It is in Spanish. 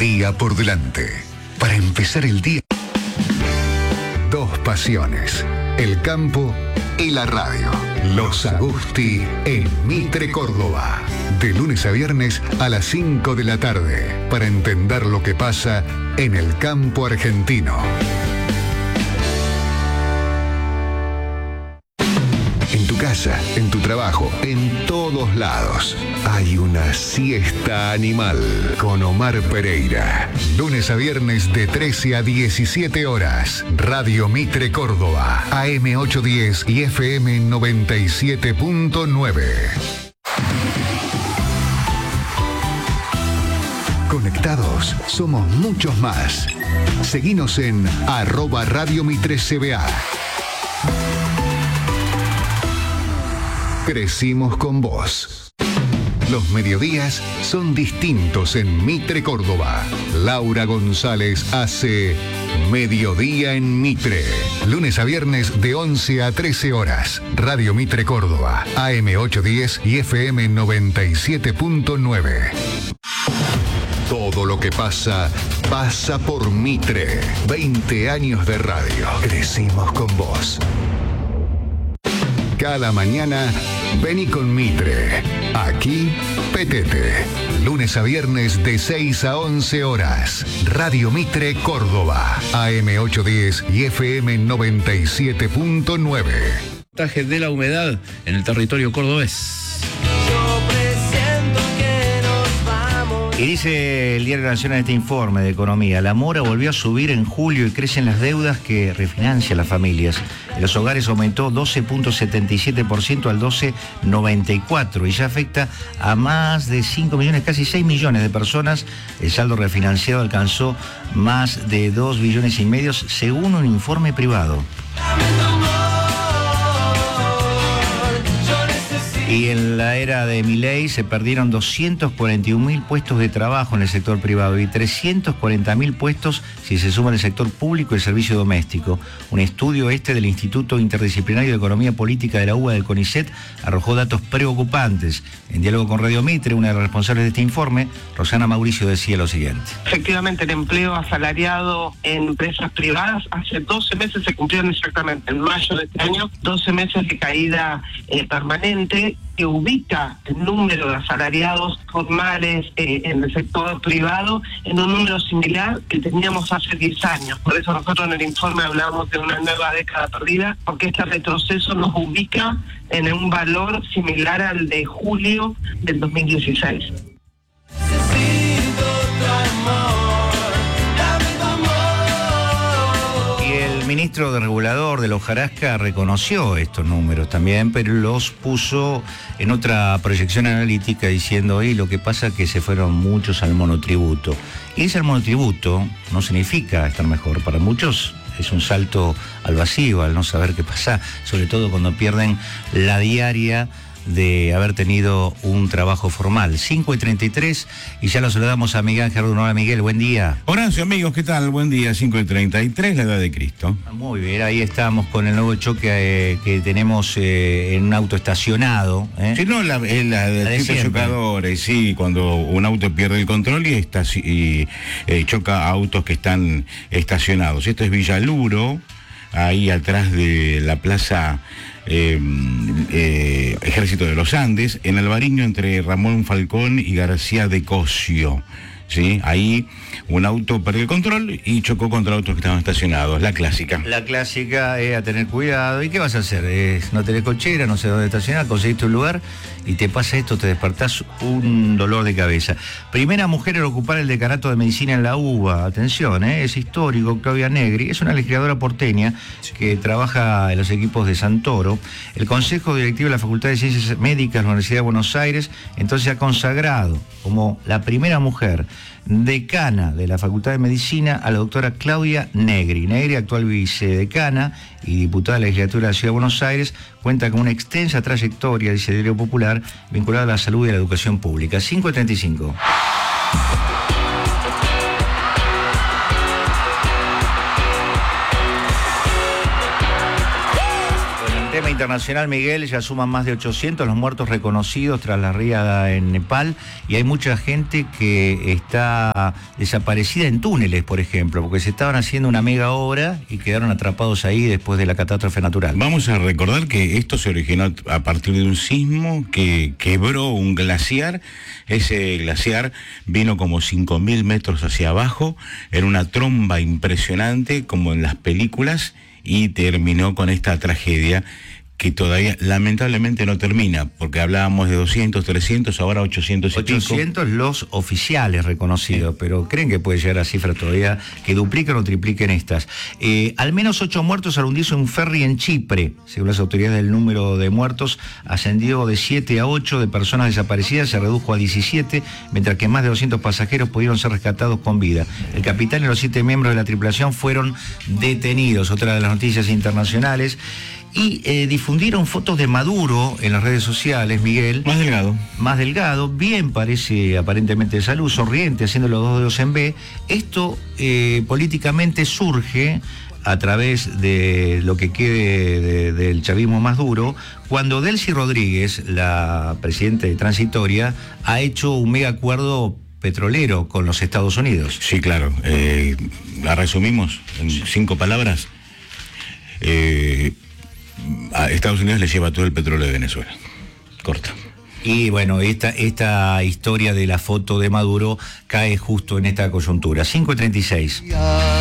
día por delante. Para empezar el día. Dos pasiones, el campo y la radio. Los Agusti en Mitre, Córdoba. De lunes a viernes a las 5 de la tarde. Para entender lo que pasa en el campo argentino. En tu casa, en tu trabajo, en todos lados. Hay una siesta animal con Omar Pereira. Lunes a viernes de 13 a 17 horas. Radio Mitre Córdoba. AM 810 y FM 97.9. Conectados, somos muchos más. Seguinos en @RadioMitreCBA. Crecimos con vos. Los mediodías son distintos en Mitre, Córdoba. Laura González hace Mediodía en Mitre. Lunes a viernes de 11 a 13 horas. Radio Mitre Córdoba. AM 810 y FM 97.9. Todo lo que pasa, pasa por Mitre. 20 años de radio. Crecimos con vos. Cada mañana, vení con Mitre. Aquí, petete. Lunes a viernes de 6 a 11 horas. Radio Mitre Córdoba. AM 810 y FM 97.9. De la humedad en el territorio cordobés. Y dice el Diario Nacional en este informe de economía: la mora volvió a subir en julio y crecen las deudas que refinancian las familias. En los hogares aumentó 12.77% al 12.94% y ya afecta a más de 5 millones, casi 6 millones de personas. El saldo refinanciado alcanzó más de 2 billones y medio según un informe privado. Y en la era de Milei se perdieron 241.000 puestos de trabajo en el sector privado y 340.000 puestos si se suman el sector público y el servicio doméstico. Un estudio del Instituto Interdisciplinario de Economía Política de la UBA del CONICET arrojó datos preocupantes. En diálogo con Radio Mitre, una de las responsables de este informe, Rosana Mauricio, decía lo siguiente. Efectivamente, el empleo asalariado en empresas privadas hace 12 meses se cumplieron exactamente, en mayo de este año, 12 meses de caída permanente, que ubica el número de asalariados formales en el sector privado en un número similar que teníamos hace 10 años. Por eso nosotros en el informe hablamos de una nueva década perdida, porque este retroceso nos ubica en un valor similar al de julio del 2016. El ministro de Regulador de la Hojarasca reconoció estos números también, pero los puso en otra proyección analítica diciendo: lo que pasa es que se fueron muchos al monotributo. Y ese al monotributo no significa estar mejor. Para muchos es un salto al vacío, al no saber qué pasa, sobre todo cuando pierden la diaria de haber tenido un trabajo formal. 5:33 y ya lo saludamos a Miguel Ángel Arduna. Hola Miguel, buen día. Horacio, amigos, ¿qué tal? Buen día, 5:33, la edad de Cristo. Muy bien, ahí estamos con el nuevo choque que tenemos en un auto estacionado. Sí, no, la tipo chocadora, sí, cuando un auto pierde el control y choca a autos que están estacionados. Esto es Villaluro, ahí atrás de la plaza Ejército de los Andes, en Alvariño, entre Ramón Falcón y García de Cosio. ¿Sí? Ahí un auto perdió el control y chocó contra autos que estaban estacionados. La clásica. La clásica es a tener cuidado. ¿Y qué vas a hacer? No tenés cochera, no sé dónde estacionar, conseguiste un lugar y te pasa esto, te despertás un dolor de cabeza. Primera mujer en ocupar el decanato de medicina en la UBA. Atención, es histórico. Claudia Negri es una legisladora porteña que trabaja en los equipos de Santoro. El Consejo Directivo de la Facultad de Ciencias Médicas de la Universidad de Buenos Aires entonces ha consagrado como la primera mujer decana de la Facultad de Medicina a la doctora Claudia Negri. Negri, actual vicedecana y diputada de la legislatura de la Ciudad de Buenos Aires, cuenta con una extensa trayectoria, dice el Diario Popular, vinculada a la salud y a la educación pública. 5:35. Tema internacional, Miguel, ya suman más de 800 los muertos reconocidos tras la riada en Nepal, y hay mucha gente que está desaparecida en túneles, por ejemplo, porque se estaban haciendo una mega obra y quedaron atrapados ahí después de la catástrofe natural. Vamos a recordar que esto se originó a partir de un sismo que quebró un glaciar. Ese glaciar vino como 5.000 metros hacia abajo, en una tromba impresionante, como en las películas, y terminó con esta tragedia que todavía lamentablemente no termina, porque hablábamos de 200, 300, ahora 800 y 800 pico. los oficiales reconocidos, pero creen que puede llegar a cifras todavía que dupliquen o tripliquen estas. Al menos 8 muertos al hundirse un ferry en Chipre. Según las autoridades, el número de muertos ascendió de 7 a 8, de personas desaparecidas se redujo a 17, mientras que más de 200 pasajeros pudieron ser rescatados con vida. El capitán y los 7 miembros de la tripulación fueron detenidos. Otra de las noticias internacionales. Y difundieron fotos de Maduro en las redes sociales, Miguel. Más delgado, bien parece aparentemente de salud, sonriente, haciendo los 2 dedos en B. Esto políticamente surge a través de lo que quede del chavismo más duro, cuando Delcy Rodríguez, la presidenta transitoria, ha hecho un mega acuerdo petrolero con los Estados Unidos. Sí, claro. La resumimos en 5 palabras. A Estados Unidos le lleva todo el petróleo de Venezuela. Corta. Y bueno, esta historia de la foto de Maduro cae justo en esta coyuntura. 5:36.